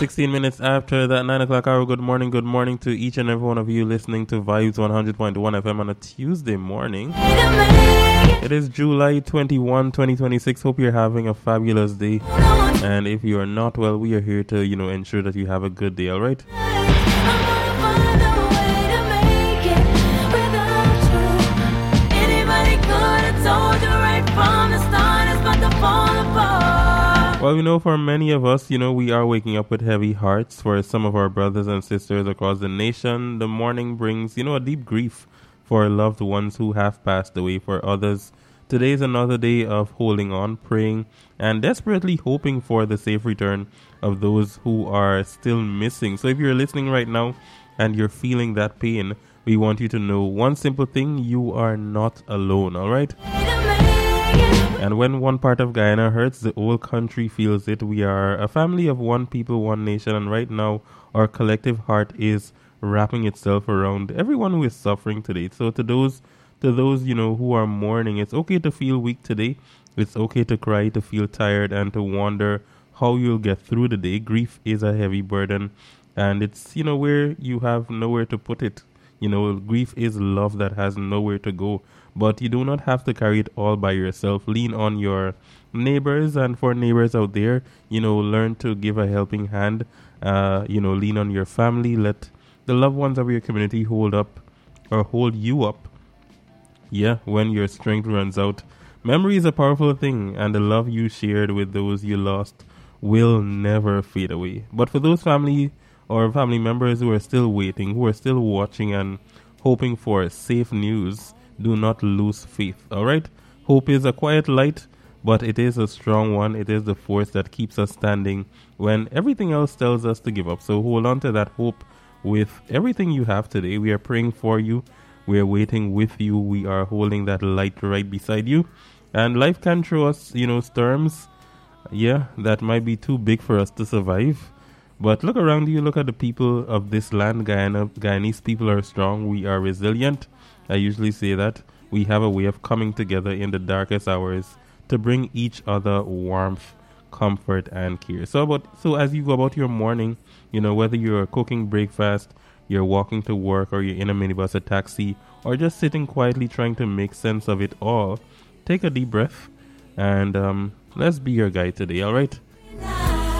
16 minutes after that 9 o'clock hour. Good morning to each and every one of you listening to Vibes 100.1 FM on a Tuesday morning. It is July 21, 2026. Hope you're having a fabulous day. And if you are not, well, we are here to, ensure that you have a good day, alright? Well, we know for many of us, we are waking up with heavy hearts. For some of our brothers and sisters across the nation, the morning brings, a deep grief for loved ones who have passed away. For others, today is another day of holding on, praying, and desperately hoping for the safe return of those who are still missing. So if you're listening right now and you're feeling that pain, we want you to know one simple thing: you are not alone, all right? And when one part of Guyana hurts, the whole country feels it. We are a family of one people, one nation, and right now our collective heart is wrapping itself around everyone who is suffering today. So to those who are mourning, it's okay to feel weak today. It's okay to cry, to feel tired, and to wonder how you'll get through the day. Grief is a heavy burden, and it's where you have nowhere to put it. Grief is love that has nowhere to go. But you do not have to carry it all by yourself. Lean on your neighbors, and for neighbors out there, learn to give a helping hand. Lean on your family. Let the loved ones of your community hold you up. Yeah, when your strength runs out. Memory is a powerful thing, and the love you shared with those you lost will never fade away. But for those family members who are still waiting, who are still watching and hoping for safe news, do not lose faith, all right? Hope is a quiet light, but it is a strong one. It is the force that keeps us standing when everything else tells us to give up. So hold on to that hope with everything you have today. We are praying for you. We are waiting with you. We are holding that light right beside you. And life can throw us, storms, that might be too big for us to survive. But look around you. Look at the people of this land. Guyanese people are strong. We are resilient. I usually say that we have a way of coming together in the darkest hours to bring each other warmth, comfort, and care. So as you go about your morning, whether you're cooking breakfast, you're walking to work, or you're in a minibus, a taxi, or just sitting quietly trying to make sense of it all, take a deep breath and let's be your guide today, all right?